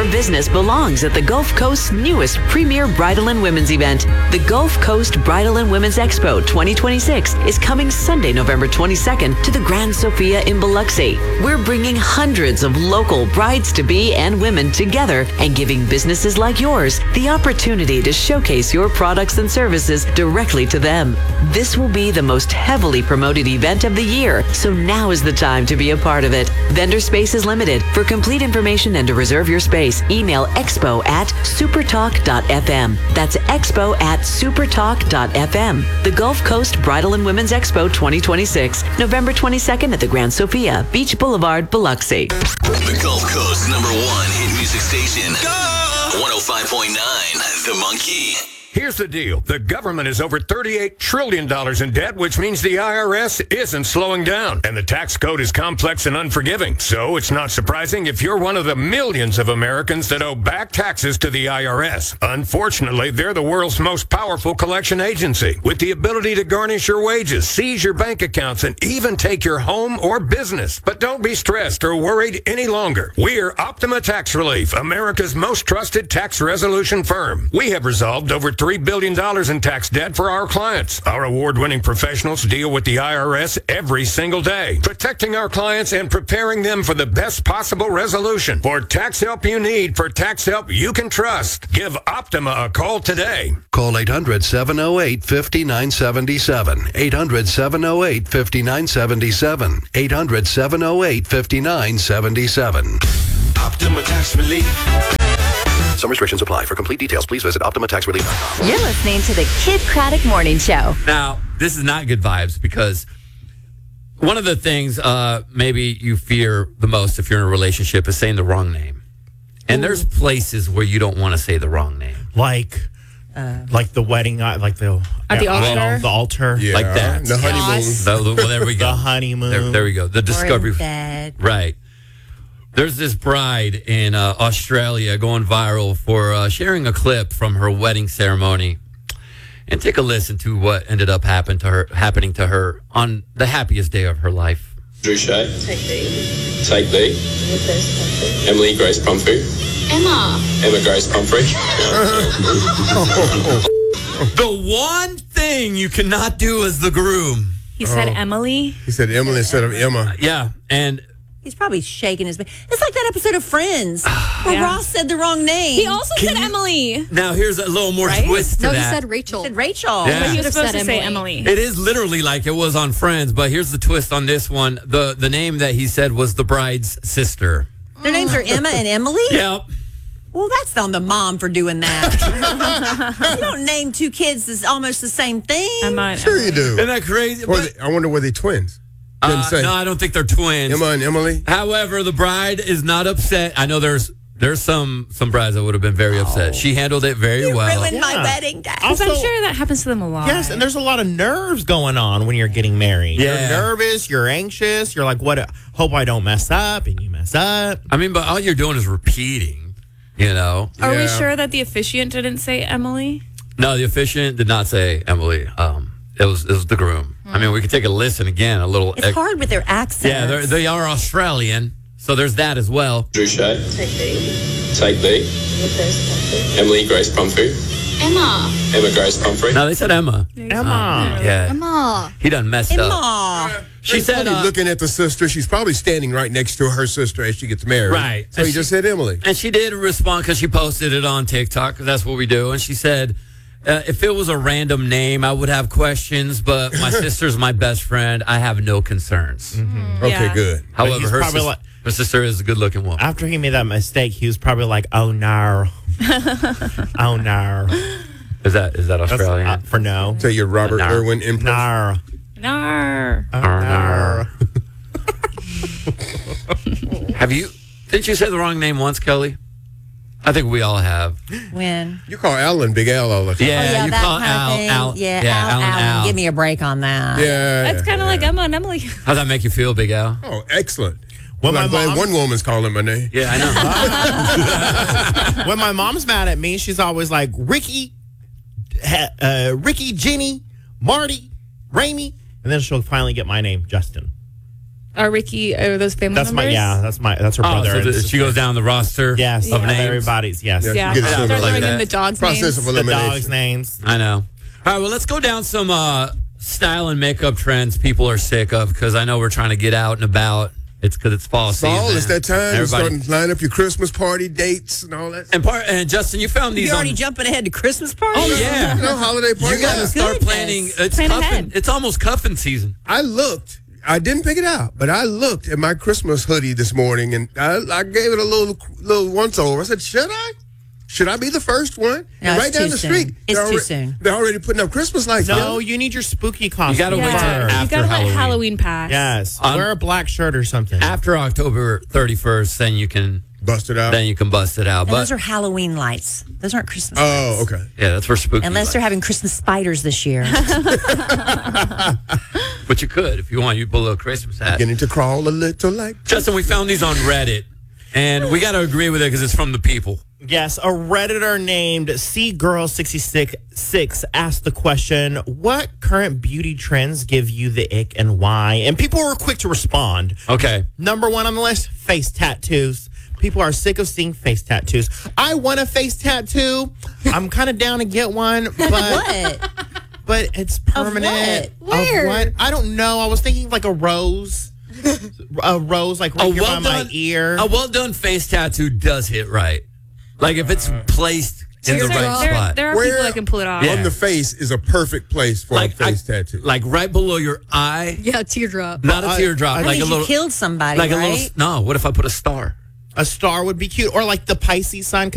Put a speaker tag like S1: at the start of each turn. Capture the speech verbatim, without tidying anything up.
S1: business belongs at the Gulf Coast's newest premier bridal and women's event. The Gulf Coast Bridal and Women's Expo twenty twenty-six is coming Sunday, November twenty-second to the Grand Sofia in Biloxi. We're bringing hundreds of local brides-to-be and women together and giving businesses like yours the opportunity to showcase your products and services directly to them. This will be the most heavily promoted event of the year, so now is the time to be a part of it. Vendor space is limited. For complete information and to reserve your space, email expo at supertalk dot f m. That's expo at supertalk dot f m. The Gulf Coast Bridal and Women's Expo twenty twenty-six, November twenty-second at the Grand Sofia, Beach Boulevard, Biloxi.
S2: The Gulf Coast number one hit music station. Go! one oh five point nine, The Monkey.
S3: Here's the deal. The government is over thirty-eight trillion dollars in debt, which means the I R S isn't slowing down. And the tax code is complex and unforgiving. So it's not surprising if you're one of the millions of Americans that owe back taxes to the I R S. Unfortunately, they're the world's most powerful collection agency, with the ability to garnish your wages, seize your bank accounts, and even take your home or business. But don't be stressed or worried any longer. We're Optima Tax Relief, America's most trusted tax resolution firm. We have resolved over three billion dollars in tax debt for our clients. Our award-winning professionals deal with the I R S every single day, protecting our clients and preparing them for the best possible resolution. For tax help you need, for tax help you can trust, give Optima a call today.
S4: Call eight hundred, seven oh eight, five nine seven seven. eight hundred, seven oh eight, five nine seven seven. eight hundred, seven oh eight, five nine seven seven.
S2: Optima Tax Relief.
S4: Some restrictions apply. For complete details, please visit optima tax relief dot com.
S5: You're listening to the Kid Craddock Morning Show.
S6: Now, this is not good vibes because one of the things uh, maybe you fear the most if you're in a relationship is saying the wrong name. And Ooh. There's places where you don't want to say the wrong name.
S7: Like... Uh, like the wedding, uh, like the
S8: at the altar,
S7: well, the altar,
S6: yeah. Like that.
S9: The honeymoon.
S6: The, well, there we go.
S7: The honeymoon.
S6: There, there we go. The discovery. Right. There's this bride in uh, Australia going viral for uh, sharing a clip from her wedding ceremony, and take a listen to what ended up happen to her, happening to her on the happiest day of her life.
S10: Drew Shea.
S11: Take B.
S10: Take B. Emily Grace Pumphrey.
S11: Emma.
S10: Emma Grace Pumphrey.
S6: The one thing you cannot do as the groom.
S8: He said
S9: Oh.
S8: Emily.
S9: He said Emily instead of Emma.
S6: Yeah, and
S5: he's probably shaking his. It's like that episode of Friends where
S8: Yeah.
S5: Ross said the wrong name.
S8: He also
S6: Can
S8: said
S6: you-
S8: Emily.
S6: now here's a little more
S5: Right?
S6: twist to
S12: No, he
S6: that.
S12: said Rachel.
S5: He said Rachel.
S6: Yeah.
S8: But he was
S12: Should've
S8: supposed
S12: said
S8: to say
S12: Emily.
S8: Emily.
S6: It is literally like it was on Friends, but here's the twist on this one. The the name that he said was the bride's sister.
S5: Their names are Emma and Emily?
S6: Yep.
S5: Well, that's on the mom for doing that. You don't name two kids that's almost the same thing.
S8: Emma and
S9: Sure you
S8: Emily.
S9: do.
S6: Isn't that crazy?
S9: Or
S6: But-
S9: they, I wonder were they twins? Didn't
S6: uh,
S9: say.
S6: no, I don't think they're twins.
S9: Emma and Emily.
S6: However, the bride is not upset. I know there's there's some some brides that would have been very upset. She handled it very
S5: You
S6: well.
S5: ruined my
S7: Yeah.
S5: wedding day.
S8: Because I'm
S7: Also-
S8: sure that happens to them a lot.
S7: Yes, and there's a lot of nerves going on when you're getting married.
S6: Yeah.
S7: You're nervous, you're anxious, you're like, what? Hope I don't mess up, and you mess up.
S6: I mean, but all you're doing is repeating. You know.
S8: Are we
S9: Yeah.
S8: sure that the officiant didn't say Emily?
S6: No, the officiant did not say Emily. Um, it was it was the groom. I mean, we could take a listen again. A little.
S5: It's hard with their accents.
S6: Yeah, they're- they are Australian, so there's that as well.
S10: Drew Shea.
S11: Take B.
S10: Take B. Emily Grace Pumphrey.
S11: Emma.
S10: Emma Grace Pumphrey.
S6: No, they said Emma.
S7: Emma.
S6: Yeah,
S12: Emma.
S6: he done messed up.
S5: Emma.
S6: She
S9: He's
S6: said,
S9: probably
S6: uh,
S9: looking at the sister. She's probably standing right next to her sister as she gets married.
S6: Right.
S9: So
S6: And
S9: he
S6: she-
S9: just said Emily.
S6: and she did respond because she posted it on TikTok, 'cause that's what we do. And she said, uh, if it was a random name, I would have questions, but my sister's my best friend. I have no concerns.
S9: Okay,
S8: Yeah.
S9: good.
S6: However,
S7: he's
S6: her,
S7: probably
S6: sis-
S7: like-
S6: her sister is a good-looking woman.
S7: After he made that mistake, he was probably like, oh no. Oh no.
S6: Is that is that
S7: That's,
S6: Australian?
S7: uh, for no.
S9: Say your Robert
S6: Nar.
S9: Irwin impression.
S7: Nar.
S8: Nar.
S7: Oh,
S6: Nar.
S7: nar.
S6: Have you? Didn't you say the wrong name once, Kelly? I think we all have.
S5: When?
S9: You call Alan Big Al all the time.
S6: Yeah,
S5: Oh, yeah,
S6: you
S5: that
S6: call
S5: kind of
S6: Al,
S5: thing.
S6: Al.
S5: Yeah,
S6: yeah
S5: Al,
S6: Alan,
S5: Alan,
S6: Al.
S5: give me a break on that.
S9: Yeah.
S8: That's kind of like Emma and Emily.
S6: How's that make you feel, Big Al?
S9: Oh, excellent.
S7: When
S9: Well,
S7: my
S9: I'm glad
S7: mom-
S9: one woman's calling my name.
S6: Yeah, I know.
S7: When my mom's mad at me, she's always like, Ricky, uh, Ricky, Jenny, Marty, Ramey. And then she'll finally get my name, Justin.
S8: Are Ricky, are those family
S7: That's
S8: members?
S7: my, yeah, that's my, that's her
S6: Oh,
S7: brother.
S6: so
S7: and
S6: the,
S7: sister.
S6: she goes down the roster
S7: Yes,
S6: of
S7: yeah.
S6: names.
S7: Everybody's, yes.
S9: Yeah.
S8: Yeah.
S9: You get it
S8: Start
S9: like
S8: throwing
S6: that.
S8: in the dogs'
S9: Process
S8: names.
S9: of
S7: The
S9: elimination.
S7: dogs' names.
S6: I know. All right, well, let's go down some uh, style and makeup trends people are sick of because I know we're trying to get out and about. It's because it's fall season.
S9: Fall, it's that time. You're
S6: Everybody-
S9: starting to line up your Christmas party dates and all that.
S6: And part and Justin, you found these.
S5: You already
S6: on,
S5: jumping ahead to Christmas party?
S6: Oh yeah,
S9: You know, holiday party.
S6: you got to
S9: Yeah.
S6: start
S5: Goodness.
S6: planning. It's
S8: Plan
S6: cuffing.
S8: ahead.
S6: It's almost cuffing season.
S9: I looked. I didn't pick it out, but I looked at my Christmas hoodie this morning and I, I gave it a little little once over. I said, should I? Should I be the first one?
S5: No,
S9: And
S5: it's
S9: right down
S5: too
S9: the
S5: soon.
S9: street.
S5: It's
S9: they're
S5: too
S9: alre-
S5: soon.
S9: They're already putting up Christmas lights.
S7: No, you need your spooky costume.
S6: gotta wait till
S8: Yeah,
S6: after
S8: you gotta
S6: Halloween.
S8: let Halloween pass.
S7: Yes.
S6: Um,
S7: Wear a black shirt or something.
S6: After October thirty-first, then you can
S9: Bust it out.
S6: then you can bust it out.
S5: And
S6: But
S5: those are Halloween lights. Those aren't Christmas
S9: Oh,
S5: lights.
S9: okay.
S6: yeah, that's for spooky.
S5: Unless they're
S6: lights.
S5: having Christmas spiders this year.
S6: But you could if you want. You put a little Christmas hat.
S9: Beginning to crawl a little like.
S6: Justin, we found these on Reddit, and we got to agree with it because it's from the people.
S7: Yes, a Redditor named C Girl sixty-six asked the question, what current beauty trends give you the ick and why? And people were quick to respond.
S6: Okay.
S7: Number one on the list, face tattoos. People are sick of seeing face tattoos. I want a face tattoo. I'm kind of down to get one, but
S5: What?
S7: but it's permanent.
S5: what? Where?
S7: what? I don't know. I was thinking like a rose. A rose like right
S6: A
S7: here
S6: well
S7: by
S6: done
S7: my ear.
S6: A well done face tattoo does hit right. Like if it's placed in the
S8: there,
S6: right
S8: there,
S6: spot.
S8: there are
S9: Where
S8: people that can pull it off.
S6: Yeah.
S9: On the face is a perfect place for
S6: Like
S9: a face
S6: I-
S9: tattoo.
S6: Like right below your eye,
S8: Yeah, teardrop.
S6: not a
S7: I-
S6: teardrop,
S5: That
S6: like a
S5: means
S6: little
S5: you killed somebody,
S6: like
S5: right?
S6: a little. No, what if I put a star?
S7: A star would be cute, or like the Pisces sign.